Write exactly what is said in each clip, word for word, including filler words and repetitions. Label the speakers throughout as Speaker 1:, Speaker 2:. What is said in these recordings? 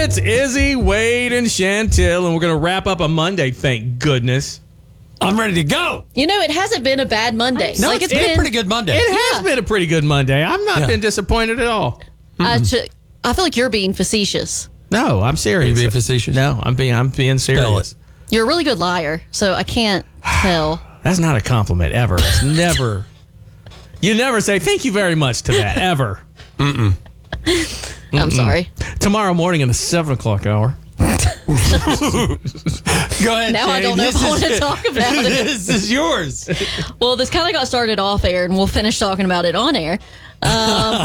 Speaker 1: It's Izzy, Wade, and Chantel, and we're going to wrap up a Monday, thank goodness.
Speaker 2: I'm ready to go.
Speaker 3: You know, it hasn't been a bad Monday.
Speaker 2: No,
Speaker 3: like
Speaker 2: it's been a pretty good Monday.
Speaker 1: It
Speaker 3: Yeah.
Speaker 1: has been a pretty good Monday. I've not
Speaker 2: Yeah.
Speaker 1: been disappointed at all.
Speaker 3: I, ch- I feel like you're being facetious.
Speaker 1: No, I'm serious.
Speaker 2: Are you being facetious?
Speaker 1: No, I'm being I'm being serious.
Speaker 3: You're a really good liar, so I can't tell.
Speaker 1: That's not a compliment ever. It's never. You never say thank you very much to that ever.
Speaker 3: I'm sorry.
Speaker 1: Tomorrow morning in the seven o'clock hour.
Speaker 2: Go ahead.
Speaker 3: Now I
Speaker 2: Shane.
Speaker 3: don't know
Speaker 2: This
Speaker 3: if I
Speaker 2: is-
Speaker 3: want to talk about it.
Speaker 2: This is yours.
Speaker 3: Well, this kind of got started off air, and we'll finish talking about it on air. Um,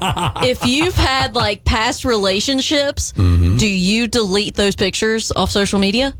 Speaker 3: if you've had like past relationships, do you delete those pictures off social media?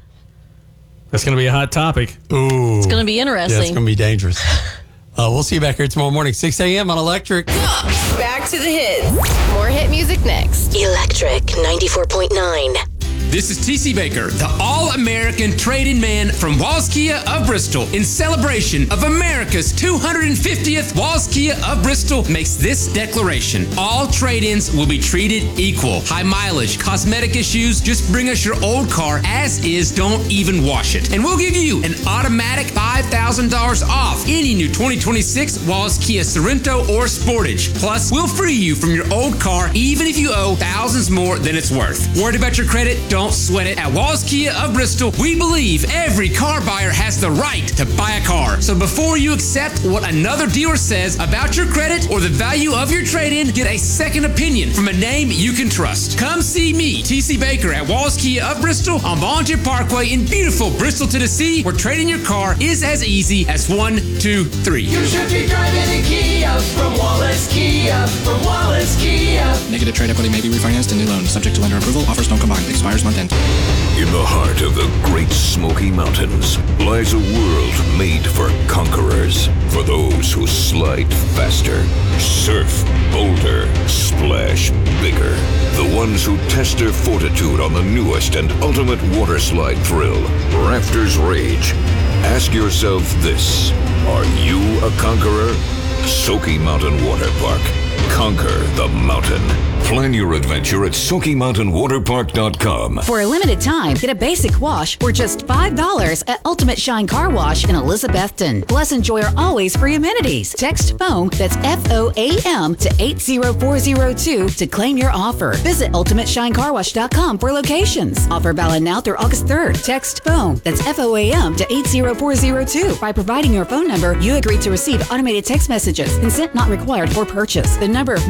Speaker 1: That's going to be a hot topic.
Speaker 2: Ooh.
Speaker 3: It's going to be
Speaker 2: Yeah, it's
Speaker 3: interesting.
Speaker 2: going to be dangerous. Uh, we'll see you back here tomorrow morning, six a.m. on Electric.
Speaker 4: Back to the hits. More hit music next.
Speaker 5: Electric ninety-four point nine.
Speaker 6: This is T C Baker, the all-American trade-in man from Walls Kia of Bristol. In celebration of America's two hundred fiftieth, Walls Kia of Bristol makes this declaration. All trade-ins will be treated equal. High mileage, cosmetic issues, just bring us your old car as is, don't even wash it. And we'll give you an automatic five thousand dollars off any new twenty twenty-six Walls Kia Sorento or Sportage. Plus, we'll free you from your old car even if you owe thousands more than it's worth. Worried about your credit? Don't sweat it. At Walls Kia of Bristol, we believe every car buyer has the right to buy a car. So before you accept what another dealer says about your credit or the value of your trade-in, get a second opinion from a name you can trust. Come see me, T C Baker, at Walls Kia of Bristol on Volunteer Parkway in beautiful Bristol, Tennessee, where trading your car is as easy as one, two, three.
Speaker 7: You should be driving a Kia from Wallace Kia, from Wallace Kia.
Speaker 8: Negative trade equity may be refinanced in new loan, subject to lender approval. Offers don't combine. Expires month end.
Speaker 9: In the heart of the Great Smoky Mountains lies a world made for conquerors, for those who slide faster, surf bolder, splash bigger, the ones who test their fortitude on the newest and ultimate water slide thrill, Rafters Rage. Ask yourself this: are you a conqueror? Smoky Mountain Water Park. Conquer the mountain. Plan your adventure at Smoky Mountain Water Park dot com.
Speaker 10: For a limited time, get a basic wash for just five dollars at Ultimate Shine Car Wash in Elizabethton. Plus, enjoy our always free amenities. Text FOAM, that's F O A M, to eight zero four zero two to claim your offer. Visit Ultimate Shine Car Wash dot com for locations. Offer valid now through August third. Text FOAM, that's F O A M, to eight zero four zero two. By providing your phone number, you agree to receive automated text messages. Consent not required for purchase. The number of